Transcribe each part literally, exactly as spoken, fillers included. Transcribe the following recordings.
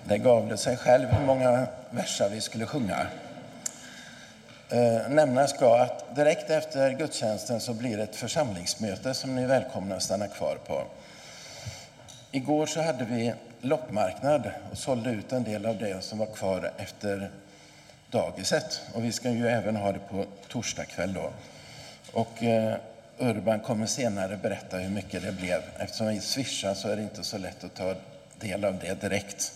Det gav det sig själv hur många verser vi skulle sjunga. Eh, nämnas ska att direkt efter gudstjänsten så blir det ett församlingsmöte som ni är välkomna att stanna kvar på. Igår så hade vi loppmarknad och sålde ut en del av det som var kvar efter dagiset. Och vi ska ju även ha det på torsdag kväll då. Och eh, Urban kommer senare berätta hur mycket det blev. Eftersom vi swishar så är det inte så lätt att ta del av det direkt.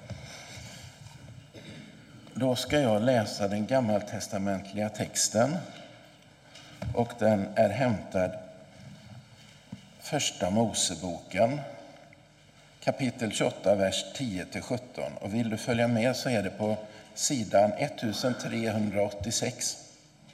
Då ska jag läsa den gammaltestamentliga texten. Och den är hämtad första Moseboken. Kapitel tjugoåtta, vers tio till sjutton. Och vill du följa med så är det på sidan ettusentrehundraåttiosex.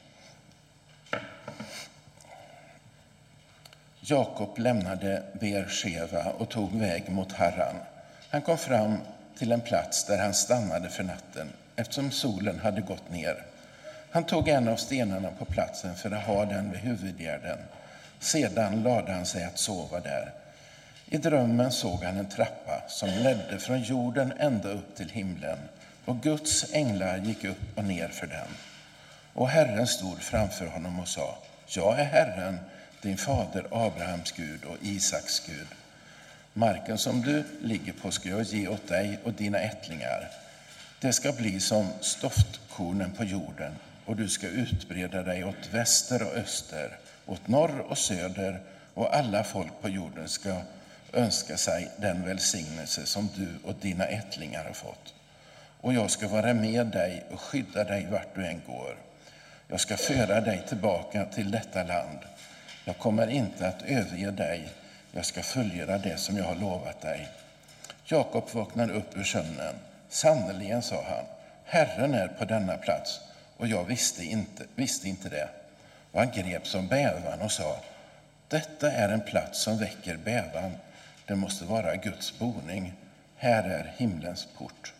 Jakob lämnade Beersheva och tog väg mot Haran. Han kom fram till en plats där han stannade för natten, eftersom solen hade gått ner. Han tog en av stenarna på platsen för att ha den vid huvudgärden. Sedan lade han sig att sova där. I drömmen såg han en trappa som ledde från jorden ända upp till himlen, och Guds änglar gick upp och ner för den. Och Herren stod framför honom och sa: Jag är Herren, din fader Abrahams Gud och Isaks Gud. Marken som du ligger på ska jag ge åt dig och dina ättlingar. Det ska bli som stoftkornen på jorden, och du ska utbreda dig åt väster och öster, åt norr och söder, och alla folk på jorden ska önska sig den välsignelse som du och dina ättlingar har fått. Och jag ska vara med dig och skydda dig vart du än går. Jag ska föra dig tillbaka till detta land. Jag kommer inte att överge dig. Jag ska fullgöra det som jag har lovat dig. Jakob vaknade upp ur sömnen. Sannoliken, sa han, Herren är på denna plats, och jag visste inte, visste inte det. Och han grep som bävan och sa: Detta är en plats som väcker bävan. Det måste vara Guds boning. Här är himlens port.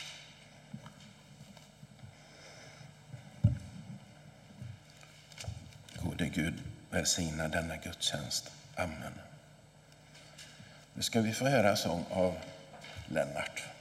Gode Gud, välsigna denna gudstjänst. Amen. Nu ska vi få höra sång av Lennart.